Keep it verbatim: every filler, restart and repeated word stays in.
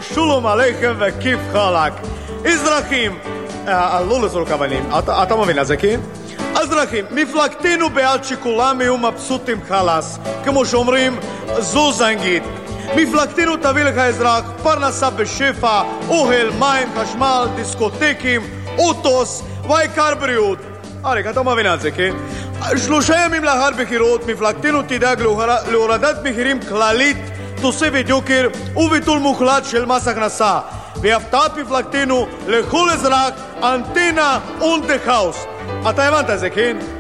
שולום עליכם וכיף חלק. אזרחים, לא לזרוק אבנים, אתה, אתה מבין את זה, כן? אזרחים, מפלגתנו בעד שכולם יהיו מבסוטים חלס, כמו שאומרים, זו זנגית. מפלגתנו תביא לך אזרח, פרנסה בשפע, אוהל, מים, חשמל, דיסקוטקים, אוטוס, והעיקר בריאות. אריק, אתה מבין את זה, כן? שלושה ימים לאחר בחירות, מפלגתנו תדאג להורדת מחירים כללית, תוספת יוקר וביטול מוחלט של מס הכנסה. והפתעת מפלגתנו לכל אזרח, אנטנה און דה האוס. אתה הבנת את זה, כן?